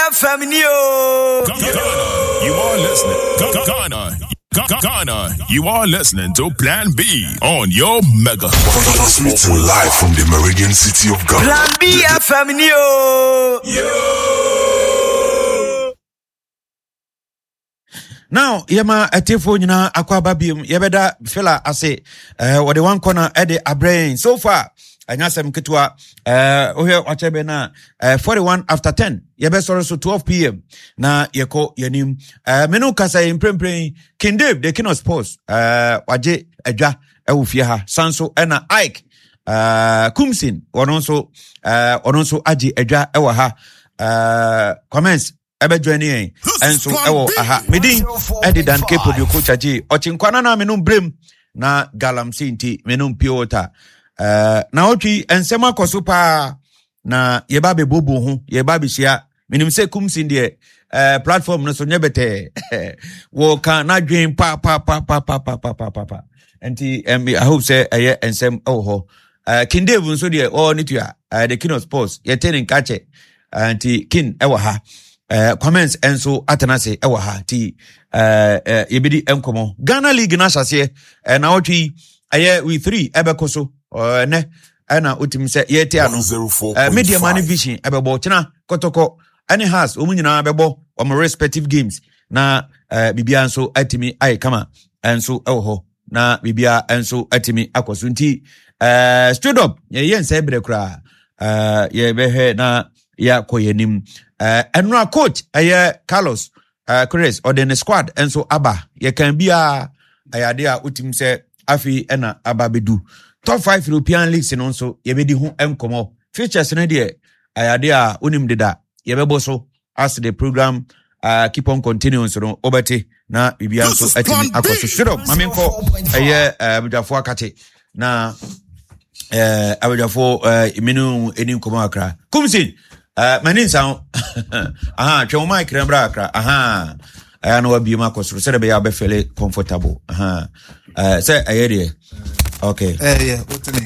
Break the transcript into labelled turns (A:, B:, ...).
A: Feminio.
B: You are listening. Ghana, you are listening to Plan B on your Mega.
C: Transmitting live from the Meridian City of Ghana.
A: Plan B Feminio.
D: Now, yema atefo nyina akwa babium yebeda fela ase what the one corner ede abrain so far anyasem ketwa ohwe ochebe na 41 after 10 yebe sorry so 12 p.m. na yeko yanim menu kasa imprempren King Dave the King of Sports waje adwa ewufie ha sanso ena Ike Kumsin ononso aji adwa ewa ha comments ebe joining enso ewo aha medin edidan kepo bi ko chaji ochinkwana na menum brem na galamsi nti menum piota na otwi ensema kosupa na yeba be bobo ho yeba be hia menim se Kumsin de platform no so nyebete wo kan na dwen pa enti I hope say ensem ho King Dave nso de o nitua the King of Sports ye tenin kache anti kin ewa ha comments enso atenase ewa ha ti yebedi enkomo Ghana League na hyase na otwi we 3 ebekoso ne na otim se yeti ano media man vision ebebo kina kotoko any has omunyina bebo o respective games na bibia enso atimi ai kama enso ewo na bibia enso atimi akoso nti straight up ye nse brekra ye behe na ya koyenim enra coach Carlos Chris or the squad enso aba ye can be ayade a utim se afi ena aba bedu top 5 European leagues no so ye bedi hu enkomo features na de ayade a unim deda ye bebo so as the program keep on continuing so obeti na bibia so atimi akoso shiro mamenko abujafo akate na abujafo imenu eni komo akra Kumsin manin sound twa mic rembra akra no wa biema akosoro se de be ya be feel comfortable say ayede okay
E: yeah